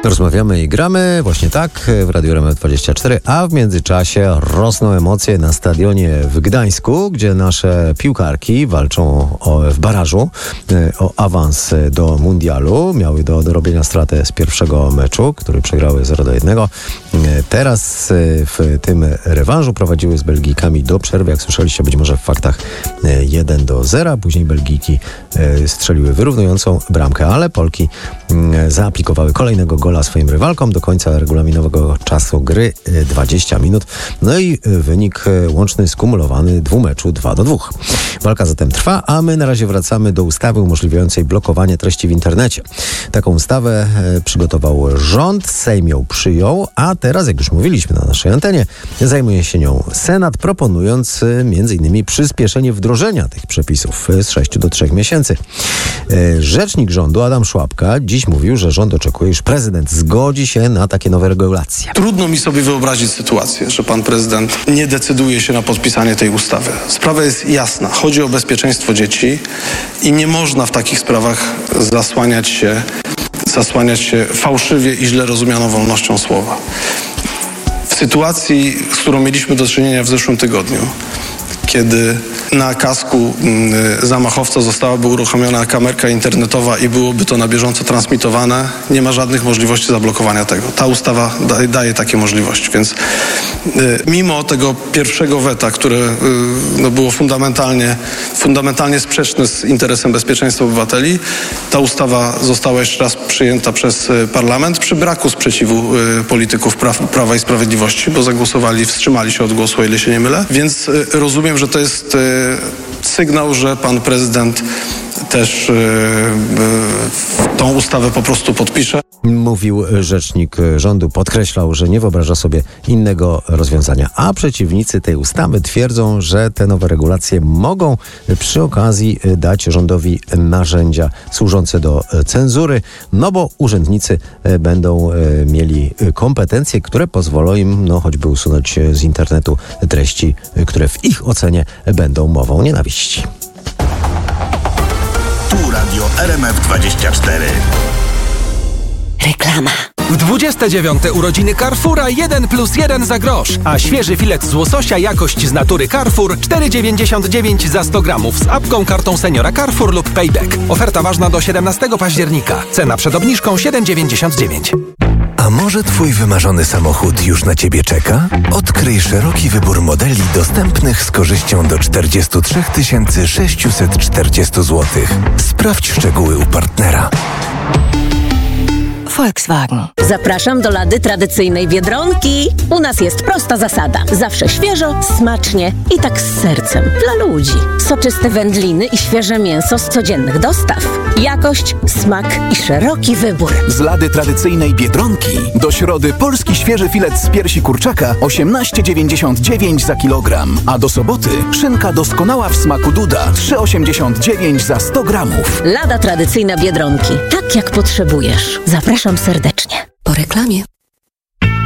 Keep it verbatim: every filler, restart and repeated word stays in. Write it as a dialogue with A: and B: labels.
A: Rozmawiamy i gramy, właśnie tak, w Radiu R M F dwadzieścia cztery, a w międzyczasie rosną emocje na stadionie w Gdańsku, gdzie nasze piłkarki walczą o, w barażu o awans do mundialu. Miały do dorobienia stratę z pierwszego meczu, który przegrały zero do jednego. Teraz w tym rewanżu prowadziły z Belgijkami do przerwy, jak słyszeliście być może w faktach, jeden do zera. Później Belgijki strzeliły wyrównującą bramkę, ale Polki zaaplikowały kolejnego gola swoim rywalkom do końca regulaminowego czasu gry dwadzieścia minut. No i wynik łączny skumulowany dwumeczu dwa do dwóch. Walka zatem trwa, a my na razie wracamy do ustawy umożliwiającej blokowanie treści w internecie. Taką ustawę przygotował rząd, Sejm ją przyjął, a teraz, jak już mówiliśmy na naszej antenie, zajmuje się nią Senat, proponując między innymi przyspieszenie wdrożenia tych przepisów z sześciu do trzech miesięcy. Rzecznik rządu Adam Szłapka dziś mówił, że rząd oczekuje, iż prezydent zgodzi się na takie nowe regulacje.
B: Trudno mi sobie wyobrazić sytuację, że pan prezydent nie decyduje się na podpisanie tej ustawy. Sprawa jest jasna. Chodzi o bezpieczeństwo dzieci i nie można w takich sprawach zasłaniać się, zasłaniać się fałszywie i źle rozumianą wolnością słowa. W sytuacji, z którą mieliśmy do czynienia w zeszłym tygodniu, kiedy na kasku zamachowca zostałaby uruchomiona kamerka internetowa i byłoby to na bieżąco transmitowane, nie ma żadnych możliwości zablokowania tego. Ta ustawa daje, daje takie możliwości, więc y, mimo tego pierwszego weta, które y, no było fundamentalnie, fundamentalnie sprzeczne z interesem bezpieczeństwa obywateli, ta ustawa została jeszcze raz przyjęta przez y, parlament przy braku sprzeciwu y, polityków praw, Prawa i Sprawiedliwości, bo zagłosowali, wstrzymali się od głosu, o ile się nie mylę, więc y, rozumiem, że to jest y, sygnał, że pan prezydent też y, y, tą ustawę po prostu podpisze.
A: Mówił rzecznik rządu, podkreślał, że nie wyobraża sobie innego rozwiązania. A przeciwnicy tej ustawy twierdzą, że te nowe regulacje mogą przy okazji dać rządowi narzędzia służące do cenzury, no bo urzędnicy będą mieli kompetencje, które pozwolą im no, choćby usunąć z internetu treści, które w ich ocenie będą mową nienawiści.
C: Tu Radio R M F dwadzieścia cztery.
D: Reklama.
E: W dwudzieste dziewiąte urodziny Carrefoura jeden plus jeden za grosz, a świeży filet z łososia jakość z natury Carrefour cztery dziewięćdziesiąt dziewięć za sto gramów z apką, kartą seniora Carrefour lub Payback. Oferta ważna do siedemnastego października. Cena przed obniżką siedem dziewięćdziesiąt dziewięć.
F: A może twój wymarzony samochód już na ciebie czeka? Odkryj szeroki wybór modeli dostępnych z korzyścią do czterdzieści trzy tysiące sześćset czterdzieści złotych. Sprawdź szczegóły u partnera.
D: Volkswagen.
G: Zapraszam do Lady tradycyjnej Biedronki. U nas jest prosta zasada. Zawsze świeżo, smacznie i tak z sercem. Dla ludzi. Soczyste wędliny i świeże mięso z codziennych dostaw. Jakość, smak i szeroki wybór.
H: Z Lady tradycyjnej Biedronki do środy polski świeży filet z piersi kurczaka osiemnaście dziewięćdziesiąt dziewięć za kilogram, a do soboty szynka doskonała w smaku Duda trzy osiemdziesiąt dziewięć za sto gramów.
G: Lada tradycyjna Biedronki. Tak jak potrzebujesz. Zapraszam serdecznie.
D: Po reklamie.